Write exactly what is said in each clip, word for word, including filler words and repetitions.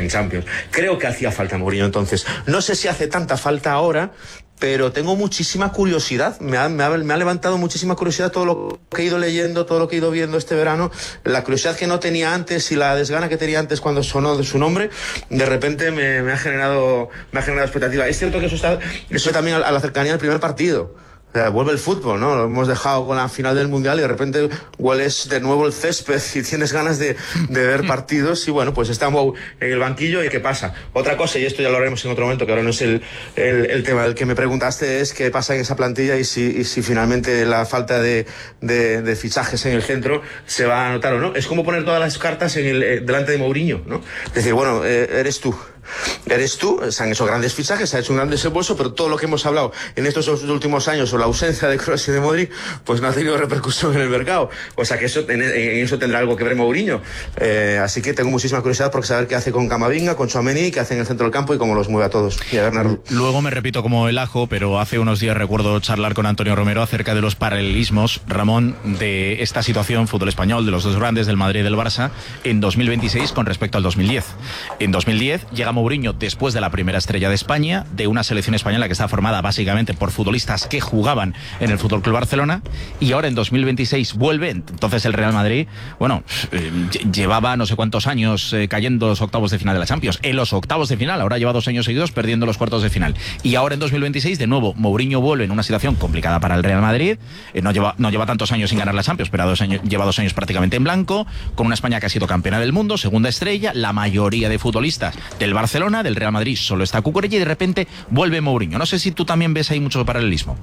en Champions. Creo que hacía falta Mourinho entonces. No sé si hace tanta falta ahora, pero tengo muchísima curiosidad, me ha, me, ha, me ha levantado muchísima curiosidad todo lo que he ido leyendo, todo lo que he ido viendo este verano, la curiosidad que no tenía antes y la desgana que tenía antes cuando sonó de su nombre, de repente me, me ha generado me ha generado expectativa. Es cierto que eso está eso también a la cercanía del primer partido. O sea, vuelve el fútbol, ¿no? Lo hemos dejado con la final del Mundial y de repente hueles de nuevo el césped y tienes ganas de, de ver partidos y bueno, pues está Mou en el banquillo y ¿qué pasa? Otra cosa, y esto ya lo haremos en otro momento, que ahora no es el, el, el tema del que me preguntaste, es qué pasa en esa plantilla y si, y si finalmente la falta de, de, de fichajes en el centro se va a notar o no. Es como poner todas las cartas en el, eh, delante de Mourinho, ¿no? Es decir, bueno, eh, eres tú. Eres tú, se han hecho grandes fichajes, se ha hecho un gran desembolso, pero todo lo que hemos hablado en estos últimos años sobre la ausencia de Kroos y de Modric, pues no ha tenido repercusión en el mercado. O sea que eso, en, en eso tendrá algo que ver Mourinho. Eh, así que tengo muchísima curiosidad por saber qué hace con Camavinga, con Tchouaméni, qué hace en el centro del campo y cómo los mueve a todos. Y a Bernardo. Luego me repito como el ajo, pero hace unos días recuerdo charlar con Antonio Romero acerca de los paralelismos, Ramón, de esta situación fútbol español, de los dos grandes, del Madrid y del Barça, en dos mil veintiséis con respecto al dos mil diez. En dos mil diez llega Mourinho después de la primera estrella de España, de una selección española que está formada básicamente por futbolistas que jugaban en el F C Barcelona, y ahora en dos mil veintiséis vuelve. Entonces el Real Madrid, bueno, eh, llevaba no sé cuántos años eh, cayendo los octavos de final de la Champions, en los octavos de final, ahora lleva dos años seguidos perdiendo los cuartos de final, y ahora en dos mil veintiséis de nuevo Mourinho vuelve en una situación complicada para el Real Madrid, eh, no, lleva, no lleva tantos años sin ganar la Champions, pero dos años, lleva dos años prácticamente en blanco, con una España que ha sido campeona del mundo, segunda estrella, la mayoría de futbolistas del Barcelona, del Real Madrid solo está Cucurella y de repente vuelve Mourinho. No sé si tú también ves ahí mucho paralelismo.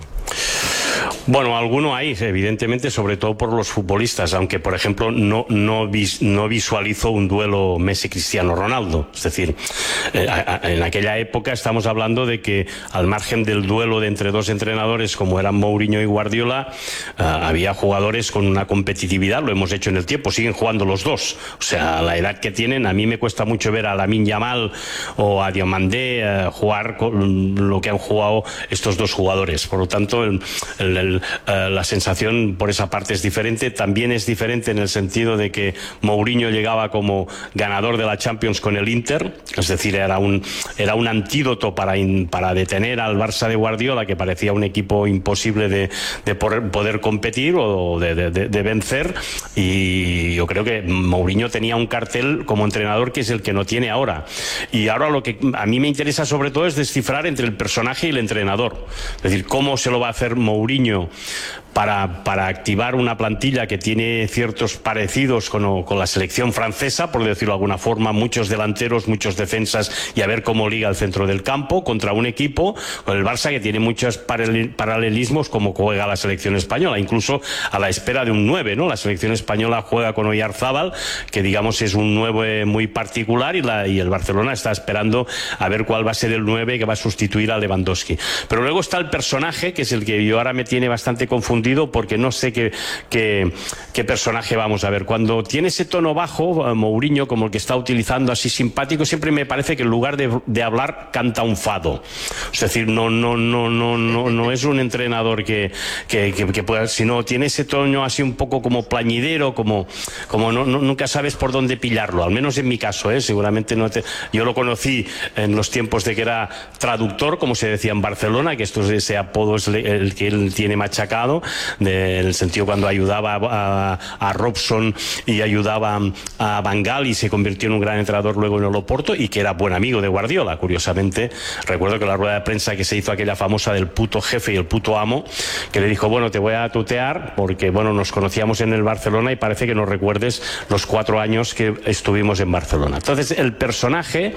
Bueno, alguno hay, evidentemente, sobre todo por los futbolistas, aunque, por ejemplo, no, no, vis, no visualizo un duelo Messi-Cristiano Ronaldo. Es decir, eh, a, a, en aquella época estamos hablando de que, al margen del duelo de entre dos entrenadores como eran Mourinho y Guardiola, uh, había jugadores con una competitividad, lo hemos hecho en el tiempo, siguen jugando los dos. O sea, a la edad que tienen, a mí me cuesta mucho ver a Lamine Yamal o a Diomandé uh, jugar con lo que han jugado estos dos jugadores. Por lo tanto, el, el, el Uh, la sensación por esa parte es diferente. También es diferente en el sentido de que Mourinho llegaba como ganador de la Champions con el Inter, es decir, era un, era un antídoto para, in, para detener al Barça de Guardiola, que parecía un equipo imposible de, de poder, poder competir o de, de, de, de vencer, y yo creo que Mourinho tenía un cartel como entrenador que es el que no tiene ahora. Y ahora lo que a mí me interesa sobre todo es descifrar entre el personaje y el entrenador, es decir, cómo se lo va a hacer Mourinho Para, para activar una plantilla que tiene ciertos parecidos con, con la selección francesa, por decirlo de alguna forma, muchos delanteros, muchos defensas, y a ver cómo liga el centro del campo contra un equipo, con el Barça, que tiene muchos paralelismos como juega la selección española, incluso a la espera de un nueve, ¿no? La selección española juega con Oyarzábal, que digamos es un nueve muy particular, y, la, y el Barcelona está esperando a ver cuál va a ser el nueve que va a sustituir a Lewandowski. Pero luego está el personaje, que es el que yo ahora me tiene bastante confundido, porque no sé qué, qué, qué personaje vamos a ver. Cuando tiene ese tono bajo, Mourinho, como el que está utilizando, así simpático, siempre me parece que en lugar de, de hablar canta un fado. Es decir, no, no, no, no, no, no es un entrenador que, que, que, que pueda, sino tiene ese tono así un poco como plañidero, como, como no, no, nunca sabes por dónde pillarlo, al menos en mi caso, ¿eh? Seguramente no te, yo lo conocí en los tiempos de que era traductor, como se decía en Barcelona, que esto, ese apodo es el que él tiene machacado, de, en el sentido cuando ayudaba a, a Robson y ayudaba a Van Gaal y se convirtió en un gran entrenador luego en el Oporto, y que era buen amigo de Guardiola. Curiosamente, recuerdo que la rueda de prensa que se hizo aquella famosa del puto jefe y el puto amo, que le dijo, bueno, te voy a tutear porque, bueno, nos conocíamos en el Barcelona y parece que no recuerdes los cuatro años que estuvimos en Barcelona. Entonces, el personaje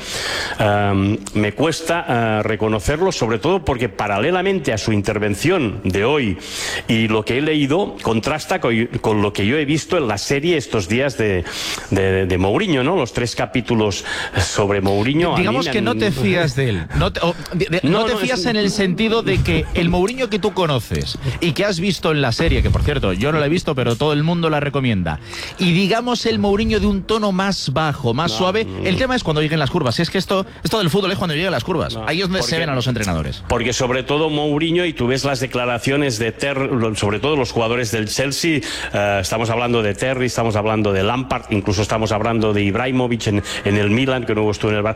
um, me cuesta uh, reconocerlo, sobre todo porque paralelamente a su intervención de hoy y lo que he leído contrasta con, con lo que yo he visto en la serie estos días de, de, de Mourinho, ¿no? Los tres capítulos sobre Mourinho. Digamos que han... no te fías de él. No te, o, de, de, no, no te no, fías es... en el sentido de que el Mourinho que tú conoces y que has visto en la serie, que por cierto yo no la he visto, pero todo el mundo la recomienda, y digamos el Mourinho de un tono más bajo, más no, suave. No. El tema es cuando lleguen las curvas. Es que esto, esto del fútbol es cuando lleguen las curvas. No, ahí es donde porque, se ven a los entrenadores. Porque sobre todo Mourinho, y tú ves las declaraciones de Ter, sobre todo los jugadores del Chelsea, uh, estamos hablando de Terry, estamos hablando de Lampard, incluso estamos hablando de Ibrahimovic en, en el Milan, que luego estuvo en el Barça.